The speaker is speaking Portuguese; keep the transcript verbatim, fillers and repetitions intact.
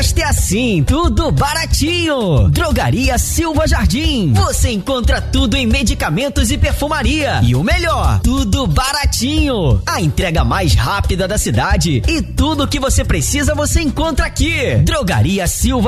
gosta é assim, tudo baratinho. Drogaria Silva Jardim. Você encontra tudo em medicamentos e perfumaria. E o melhor, tudo baratinho. A entrega mais rápida da cidade. E tudo o que você precisa você encontra aqui. Drogaria Silva